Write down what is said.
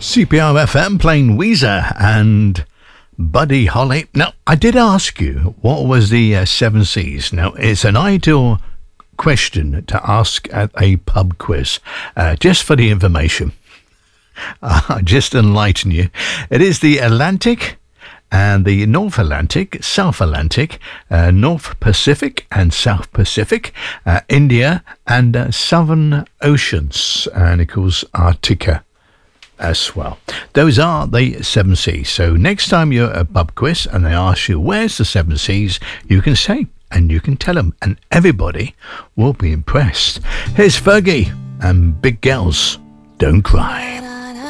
CPR FM playing Weezer and Buddy Holly. Now, I did ask you what was the seven C's. Now, it's an ideal question to ask at a pub quiz, just for the information. Just to enlighten you. It is the Atlantic and the North Atlantic, South Atlantic, North Pacific and South Pacific, India and Southern Oceans, and of course Antarctica as well. Those are the seven C's. So next time you're at a pub quiz and they ask you where's the seven C's, you can say and you can tell them, and everybody will be impressed. Here's Fergie and Big Girls Don't Cry.